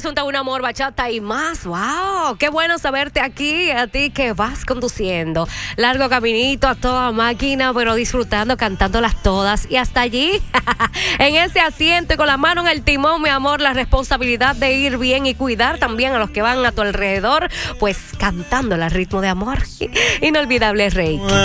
asunto de un amor, bachata y más. ¡Wow! Qué bueno saberte aquí, a ti que vas conduciendo. Largo caminito a toda máquina, pero disfrutando, cantándolas todas. Y hasta allí, en ese asiento y con la mano en el timón, mi amor, la responsabilidad de ir bien y cuidar también a los que van a tu alrededor, pues cantando al ritmo de amor. Inolvidable Reiki.